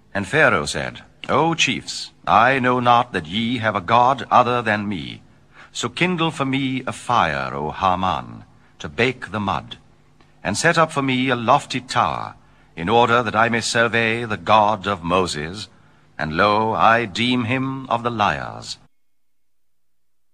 And Pharaoh said, O chiefs, I know not that ye have a God other than me. So kindle for me a fire, O Haman, to bake the mud, and set up for me a lofty tower, in order that I may survey the God of Moses, and lo, I deem him of the liars.